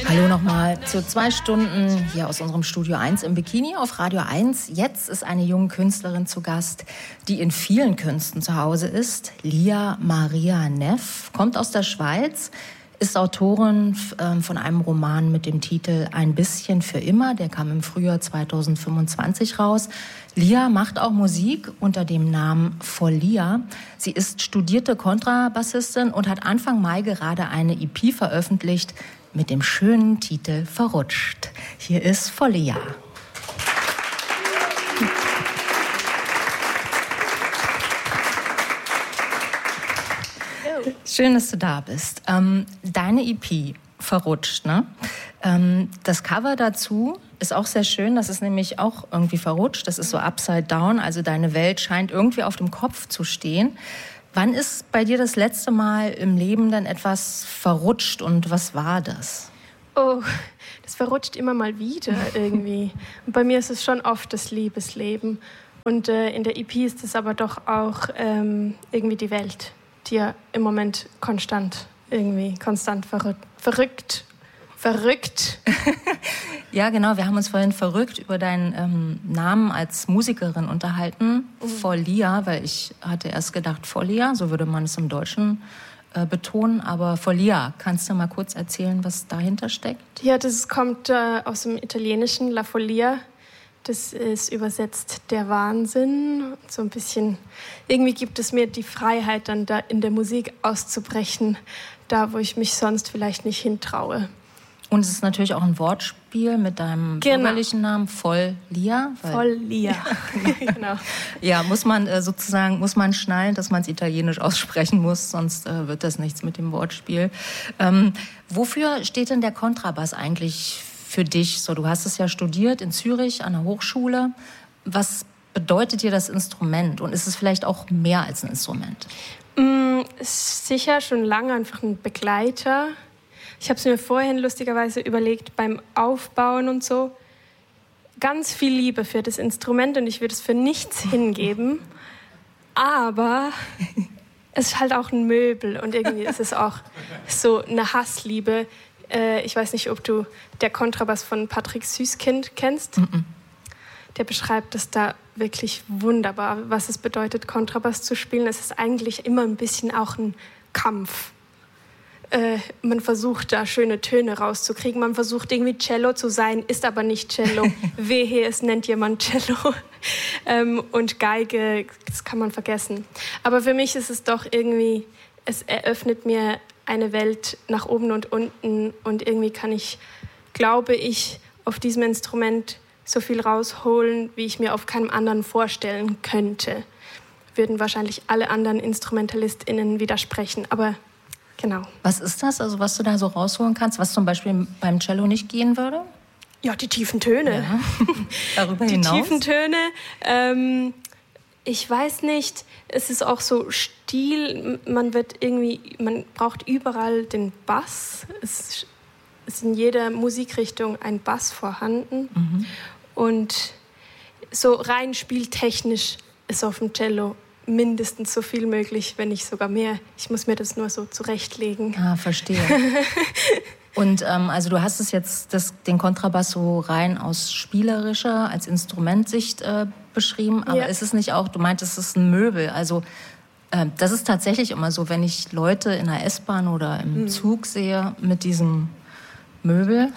Hallo nochmal zu 2 Stunden hier aus unserem Studio 1 im Bikini auf Radio 1. Jetzt ist eine junge Künstlerin zu Gast, die in vielen Künsten zu Hause ist. Lia Maria Neff kommt aus der Schweiz, ist Autorin von einem Roman mit dem Titel Ein bisschen für immer. Der kam im Frühjahr 2025 raus. Lia macht auch Musik unter dem Namen Folia. Sie ist studierte Kontrabassistin und hat Anfang Mai gerade eine EP veröffentlicht mit dem schönen Titel Verrutscht. Hier ist Folia. Schön, dass du da bist. Deine EP, Verrutscht, ne? Das Cover dazu ist auch sehr schön. Das ist nämlich auch irgendwie verrutscht. Das ist so upside down. Also deine Welt scheint irgendwie auf dem Kopf zu stehen. Wann ist bei dir das letzte Mal im Leben dann etwas verrutscht und was war das? Oh, das verrutscht immer mal wieder irgendwie. Und bei mir ist es schon oft das Liebesleben. Und in der EP ist es aber doch auch irgendwie die Welt, die ja im Moment konstant verrückt. Ja, genau. Wir haben uns vorhin verrückt über deinen Namen als Musikerin unterhalten. Folia, weil ich hatte erst gedacht Folia, so würde man es im Deutschen betonen. Aber Folia, kannst du mal kurz erzählen, was dahinter steckt? Ja, das kommt aus dem Italienischen, La Follia. Das ist übersetzt der Wahnsinn. So ein bisschen, irgendwie gibt es mir die Freiheit, dann da in der Musik auszubrechen, da wo ich mich sonst vielleicht nicht hintraue. Und es ist natürlich auch ein Wortspiel mit deinem bürgerlichen Namen, Folia. Folia, genau. Ja, muss man schnallen, dass man es italienisch aussprechen muss, sonst wird das nichts mit dem Wortspiel. Wofür steht denn der Kontrabass eigentlich für dich? So, du hast es ja studiert in Zürich an der Hochschule. Was bedeutet dir das Instrument? Und ist es vielleicht auch mehr als ein Instrument? Sicher schon lange einfach ein Begleiter. Ich habe es mir vorhin lustigerweise überlegt, beim Aufbauen und so. Ganz viel Liebe für das Instrument und ich würde es für nichts hingeben. Aber es ist halt auch ein Möbel und irgendwie ist es auch so eine Hassliebe. Ich weiß nicht, ob du der Kontrabass von Patrick Süßkind kennst. Der beschreibt es da wirklich wunderbar, was es bedeutet, Kontrabass zu spielen. Es ist eigentlich immer ein bisschen auch ein Kampf. Man versucht da schöne Töne rauszukriegen. Man versucht irgendwie Cello zu sein, ist aber nicht Cello. Wehe, es nennt jemand Cello. Und Geige, das kann man vergessen. Aber für mich ist es doch irgendwie, es eröffnet mir eine Welt nach oben und unten. Und irgendwie kann ich, glaube ich, auf diesem Instrument so viel rausholen, wie ich mir auf keinem anderen vorstellen könnte. Würden wahrscheinlich alle anderen InstrumentalistInnen widersprechen, aber genau. Was ist das, also was du da so rausholen kannst, was zum Beispiel beim Cello nicht gehen würde? Ja, die tiefen Töne. Ja. Darüber hinaus? Die tiefen Töne. Ich weiß nicht, es ist auch so Stil, man braucht überall den Bass. Es ist in jeder Musikrichtung ein Bass vorhanden. Und so rein spieltechnisch ist auf dem Cello mindestens so viel möglich, wenn nicht sogar mehr. Ich muss mir das nur so zurechtlegen. Ah, verstehe. Und also du hast es jetzt den Kontrabass so rein aus spielerischer, als Instrumentsicht beschrieben, aber ist es nicht auch, du meintest, es ist ein Möbel, also das ist tatsächlich immer so, wenn ich Leute in der S-Bahn oder im Zug sehe mit diesem Möbel,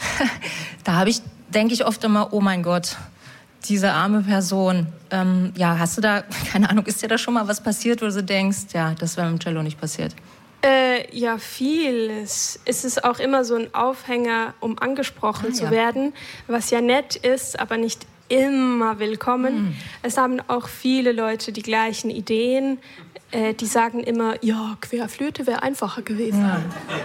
denke ich oft immer, oh mein Gott, diese arme Person. Ja, hast du da, keine Ahnung, ist dir da schon mal was passiert, wo du denkst, ja, das wäre mit dem Cello nicht passiert? Ja, vieles. Es ist auch immer so ein Aufhänger, um angesprochen zu werden, was ja nett ist, aber nicht immer willkommen. Es haben auch viele Leute die gleichen Ideen. Die sagen immer, ja, Querflöte wäre einfacher gewesen. Ja.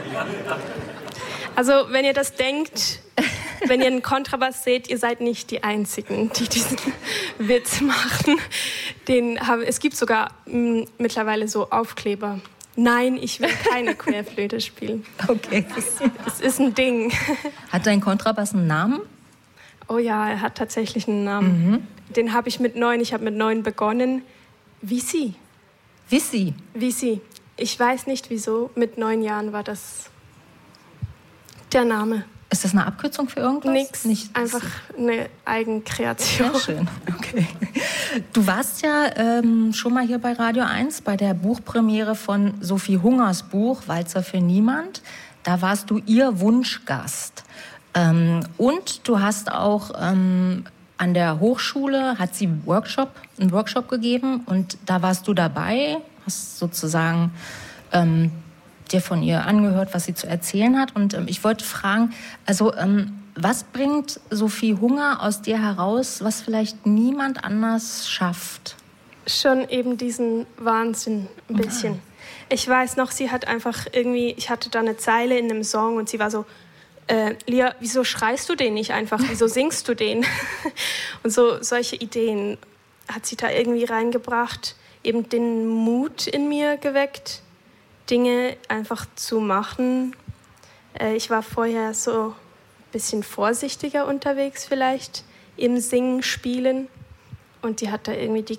Also, wenn ihr das denkt, wenn ihr einen Kontrabass seht, ihr seid nicht die Einzigen, die diesen Witz machen. Es gibt sogar mittlerweile so Aufkleber. Nein, ich will keine Querflöte spielen. Okay. Es ist ein Ding. Hat dein Kontrabass einen Namen? Oh ja, er hat tatsächlich einen Namen. Den habe ich mit 9 begonnen. Vissi. Vissi? Vissi. Ich weiß nicht wieso, mit 9 Jahren war das der Name. Ist das eine Abkürzung für irgendwas? Nichts, einfach eine Eigenkreation. Sehr schön, okay. Du warst ja schon mal hier bei Radio 1 bei der Buchpremiere von Sophie Hungers Buch Walzer für Niemand. Da warst du ihr Wunschgast. Und du hast auch an der Hochschule, hat sie einen Workshop gegeben und da warst du dabei, hast sozusagen dir von ihr angehört, was sie zu erzählen hat. Und ich wollte fragen, also was bringt Sophie Hunger aus dir heraus, was vielleicht niemand anders schafft? Schon eben diesen Wahnsinn ein bisschen. Ich weiß noch, sie hat einfach irgendwie, ich hatte da eine Zeile in einem Song und sie war so, Lia, wieso schreist du den nicht einfach? Wieso singst du den? Und solche Ideen hat sie da irgendwie reingebracht, eben den Mut in mir geweckt, Dinge einfach zu machen. Ich war vorher so ein bisschen vorsichtiger unterwegs vielleicht im Singen, Spielen. Und die hat da irgendwie die